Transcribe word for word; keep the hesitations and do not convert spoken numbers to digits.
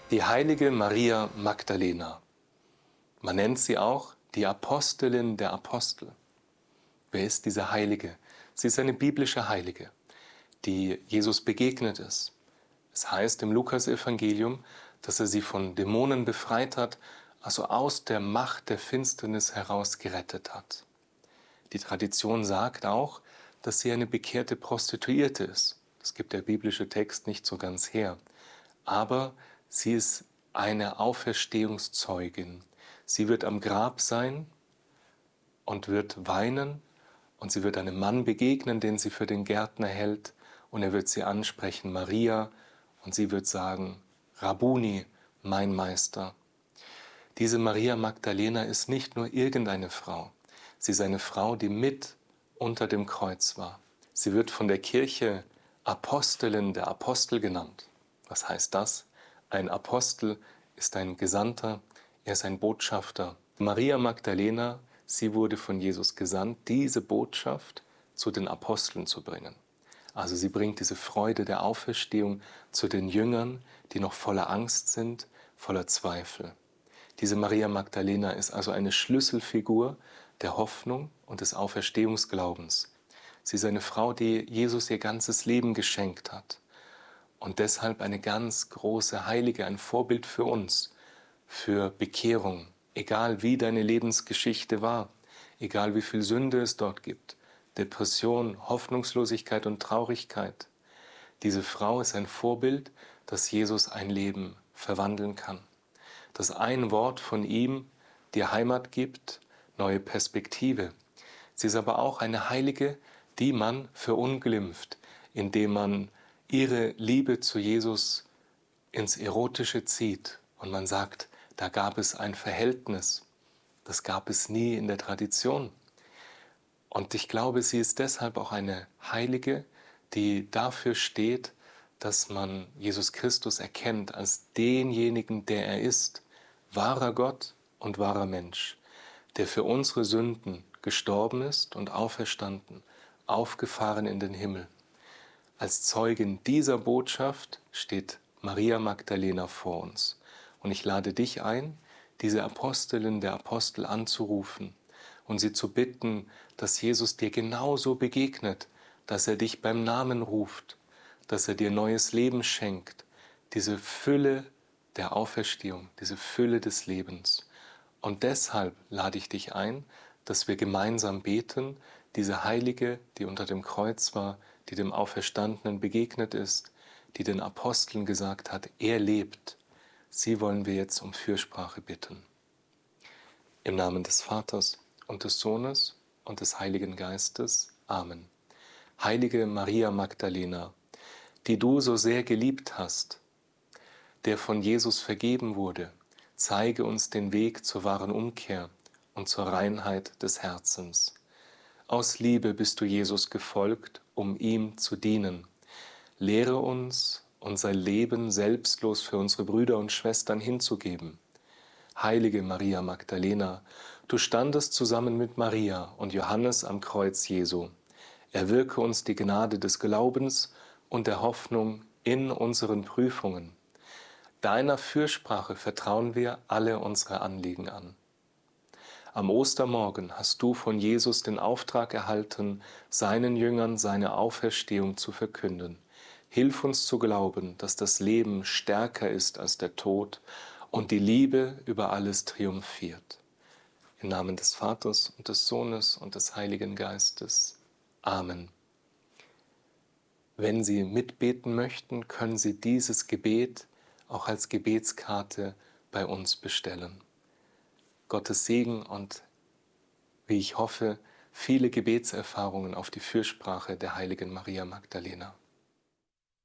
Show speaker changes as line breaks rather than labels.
Die heilige Maria Magdalena. Man nennt sie auch die Apostelin der Apostel. Wer ist diese Heilige? Sie ist eine biblische Heilige, die Jesus begegnet ist. Es heißt im Lukas-Evangelium, dass er sie von Dämonen befreit hat, also aus der Macht der Finsternis heraus gerettet hat. Die Tradition sagt auch, dass sie eine bekehrte Prostituierte ist. Das gibt der biblische Text nicht so ganz her. Aber sie ist eine Auferstehungszeugin. Sie wird am Grab sein und wird weinen und sie wird einem Mann begegnen, den sie für den Gärtner hält, und er wird sie ansprechen, Maria, und sie wird sagen, Rabbuni, mein Meister. Diese Maria Magdalena ist nicht nur irgendeine Frau. Sie ist eine Frau, die mit unter dem Kreuz war. Sie wird von der Kirche Apostelin der Apostel genannt. Was heißt das? Ein Apostel ist ein Gesandter, er ist ein Botschafter. Maria Magdalena, sie wurde von Jesus gesandt, diese Botschaft zu den Aposteln zu bringen. Also sie bringt diese Freude der Auferstehung zu den Jüngern, die noch voller Angst sind, voller Zweifel. Diese Maria Magdalena ist also eine Schlüsselfigur der Hoffnung und des Auferstehungsglaubens. Sie ist eine Frau, die Jesus ihr ganzes Leben geschenkt hat und deshalb eine ganz große Heilige, ein Vorbild für uns, für Bekehrung, egal wie deine Lebensgeschichte war, egal wie viel Sünde es dort gibt, Depression, Hoffnungslosigkeit und Traurigkeit. Diese Frau ist ein Vorbild, dass Jesus ein Leben verwandeln kann, dass ein Wort von ihm dir Heimat gibt, neue Perspektive. Sie ist aber auch eine Heilige, die man verunglimpft, indem man ihre Liebe zu Jesus ins Erotische zieht und man sagt, da gab es ein Verhältnis. Das gab es nie in der Tradition. Und ich glaube, sie ist deshalb auch eine Heilige, die dafür steht, dass man Jesus Christus erkennt als denjenigen, der er ist, wahrer Gott und wahrer Mensch, der für unsere Sünden gestorben ist und auferstanden, aufgefahren in den Himmel. Als Zeugin dieser Botschaft steht Maria Magdalena vor uns. Und ich lade dich ein, diese Apostelin der Apostel anzurufen und sie zu bitten, dass Jesus dir genauso begegnet, dass er dich beim Namen ruft, dass er dir neues Leben schenkt, diese Fülle der Auferstehung, diese Fülle des Lebens. Und deshalb lade ich dich ein, dass wir gemeinsam beten, diese Heilige, die unter dem Kreuz war, die dem Auferstandenen begegnet ist, die den Aposteln gesagt hat, er lebt. Sie wollen wir jetzt um Fürsprache bitten. Im Namen des Vaters und des Sohnes und des Heiligen Geistes. Amen. Heilige Maria Magdalena, die du so sehr geliebt hast, der von Jesus vergeben wurde, zeige uns den Weg zur wahren Umkehr und zur Reinheit des Herzens. Aus Liebe bist du Jesus gefolgt, um ihm zu dienen. Lehre uns, unser Leben selbstlos für unsere Brüder und Schwestern hinzugeben. Heilige Maria Magdalena, du standest zusammen mit Maria und Johannes am Kreuz Jesu. Erwirke uns die Gnade des Glaubens und der Hoffnung in unseren Prüfungen. Deiner Fürsprache vertrauen wir alle unsere Anliegen an. Am Ostermorgen hast du von Jesus den Auftrag erhalten, seinen Jüngern seine Auferstehung zu verkünden. Hilf uns zu glauben, dass das Leben stärker ist als der Tod und die Liebe über alles triumphiert. Im Namen des Vaters und des Sohnes und des Heiligen Geistes. Amen. Wenn Sie mitbeten möchten, können Sie dieses Gebet auch als Gebetskarte bei uns bestellen. Gottes Segen und, wie ich hoffe, viele Gebetserfahrungen auf die Fürsprache der heiligen Maria Magdalena.